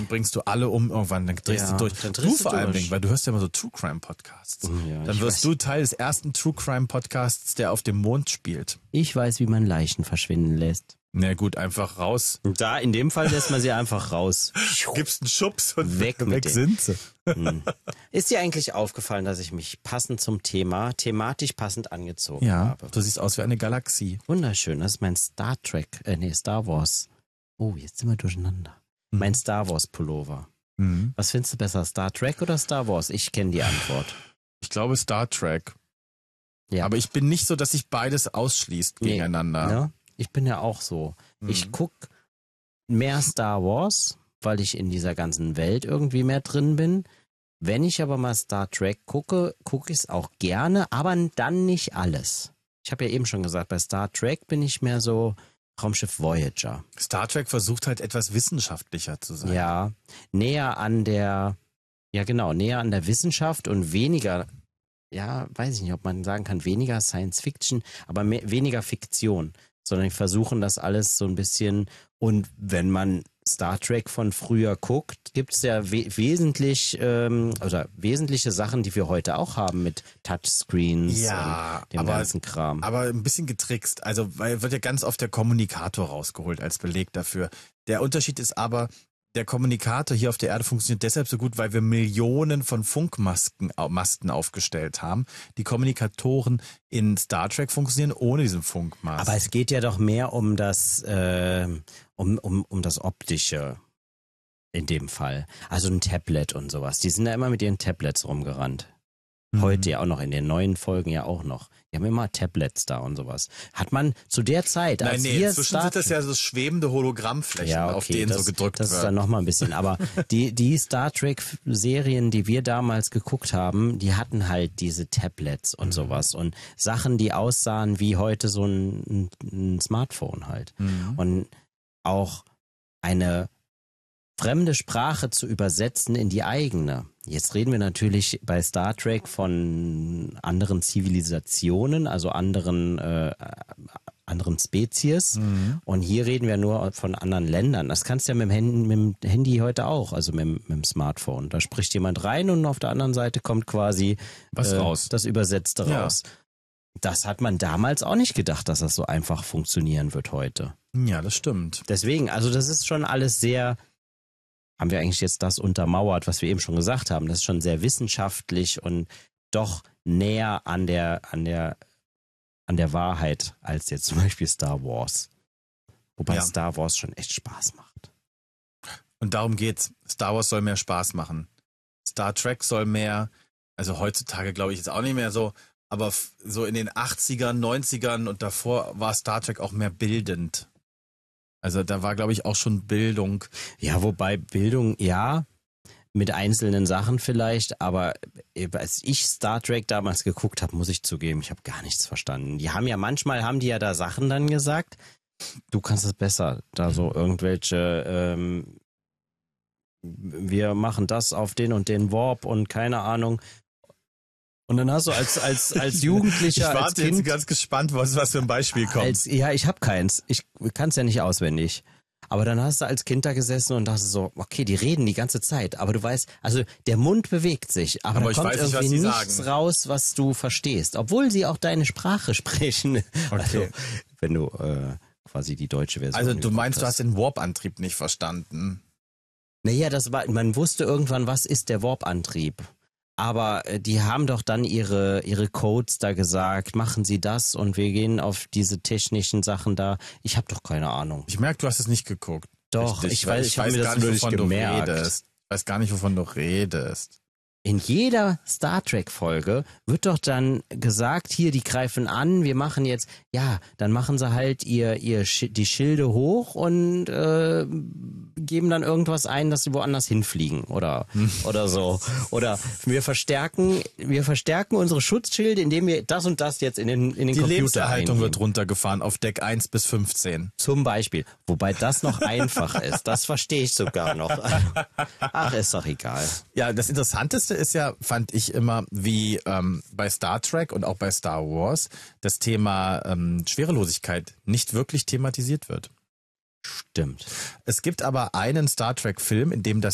bringst du alle um irgendwann, dann drehst du durch. Du vor allem, weil du hörst ja immer so True Crime Podcasts. Ja, dann wirst du Teil des ersten True Crime Podcasts, der auf dem Mond spielt. Ich weiß, wie man Leichen verschwinden lässt. Na gut, einfach raus. Da, in dem Fall lässt man sie einfach raus. Gibst einen Schubs und weg sind sie. Ist dir eigentlich aufgefallen, dass ich mich passend zum Thema, thematisch passend angezogen habe? Du siehst aus wie eine Galaxie. Wunderschön, das ist mein Star Wars. Oh, jetzt sind wir durcheinander. Mein Star Wars Pullover. Was findest du besser, Star Trek oder Star Wars? Ich kenne die Antwort. Ich glaube Star Trek. Ja. Aber ich bin nicht so, dass sich beides ausschließt gegeneinander. Ja, ich bin ja auch so. Ich gucke mehr Star Wars, weil ich in dieser ganzen Welt irgendwie mehr drin bin. Wenn ich aber mal Star Trek gucke ich es auch gerne, aber dann nicht alles. Ich habe ja eben schon gesagt, bei Star Trek bin ich mehr so Raumschiff Voyager. Star Trek versucht halt etwas wissenschaftlicher zu sein. Ja, näher an der Wissenschaft und weniger, weiß ich nicht, ob man sagen kann, weniger Science Fiction, aber weniger Fiktion, sondern die versuchen das alles so ein bisschen, und wenn man Star Trek von früher guckt, gibt es ja wesentliche Sachen, die wir heute auch haben mit Touchscreens und dem ganzen Kram. Aber ein bisschen getrickst. Also, weil wird ja ganz oft der Kommunikator rausgeholt als Beleg dafür. Der Unterschied ist aber, der Kommunikator hier auf der Erde funktioniert deshalb so gut, weil wir Millionen von Funkmasten aufgestellt haben. Die Kommunikatoren in Star Trek funktionieren ohne diesen Funkmast. Aber es geht ja doch mehr um das um das Optische in dem Fall. Also ein Tablet und sowas. Die sind ja immer mit ihren Tablets rumgerannt. Heute ja auch noch, in den neuen Folgen ja auch noch. Die haben immer Tablets da und sowas. Hat man zu der Zeit, als inzwischen sind das ja so schwebende Hologrammflächen, auf denen so gedrückt wird. Das ist dann nochmal ein bisschen. Aber die Star Trek-Serien, die wir damals geguckt haben, die hatten halt diese Tablets und sowas. Und Sachen, die aussahen wie heute so ein Smartphone halt. Und auch eine fremde Sprache zu übersetzen in die eigene. Jetzt reden wir natürlich bei Star Trek von anderen Zivilisationen, also anderen Spezies. Und hier reden wir nur von anderen Ländern. Das kannst du ja mit dem Handy heute auch, also mit dem Smartphone. Da spricht jemand rein und auf der anderen Seite kommt quasi raus. Das Übersetzte raus. Das hat man damals auch nicht gedacht, dass das so einfach funktionieren wird heute. Ja, das stimmt. Deswegen, also das ist schon alles sehr... Haben wir eigentlich jetzt das untermauert, was wir eben schon gesagt haben? Das ist schon sehr wissenschaftlich und doch näher an der Wahrheit als jetzt zum Beispiel Star Wars. Wobei Star Wars schon echt Spaß macht. Und darum geht's. Star Wars soll mehr Spaß machen. Star Trek soll mehr, also heutzutage glaube ich jetzt auch nicht mehr so, aber so in den 80ern, 90ern und davor war Star Trek auch mehr bildend. Also da war, glaube ich, auch schon Bildung. Ja, wobei Bildung, mit einzelnen Sachen vielleicht, aber als ich Star Trek damals geguckt habe, muss ich zugeben, ich habe gar nichts verstanden. Manchmal haben die ja da Sachen dann gesagt, du kannst es besser, da so irgendwelche, wir machen das auf den und den Warp und keine Ahnung. Und dann hast du als Jugendlicher, ich warte jetzt ganz gespannt, was für ein Beispiel kommt. Ich habe keins. Ich kann es ja nicht auswendig. Aber dann hast du als Kind da gesessen und dachtest so, okay, die reden die ganze Zeit. Aber du weißt, also der Mund bewegt sich. Aber da kommt irgendwie nichts raus, was du verstehst. Obwohl sie auch deine Sprache sprechen. Okay. Also, wenn du quasi die deutsche Version Also du meinst, du hast den Warp-Antrieb nicht verstanden? Naja, man wusste irgendwann, was ist der Warp-Antrieb. Aber die haben doch dann ihre Codes da gesagt, machen Sie das und wir gehen auf diese technischen Sachen da. Ich habe doch keine Ahnung. Ich merke, du hast es nicht geguckt. Doch, ich habe mir das nur nicht gemerkt. Ich weiß gar nicht, wovon du redest. In jeder Star Trek Folge wird doch dann gesagt, hier, die greifen an, wir machen jetzt, dann machen sie halt die Schilde hoch und geben dann irgendwas ein, dass sie woanders hinfliegen oder so. Oder wir verstärken unsere Schutzschilde, indem wir das und das jetzt in den Computer Die Lebenserhaltung eingeben. wird runtergefahren auf Deck 1 bis 15. Zum Beispiel. Wobei das noch einfach ist. Das verstehe ich sogar noch. Ach, ist doch egal. Ja, das Interessanteste ist ja, fand ich immer, wie bei Star Trek und auch bei Star Wars das Thema Schwerelosigkeit nicht wirklich thematisiert wird. Stimmt. Es gibt aber einen Star Trek-Film, in dem das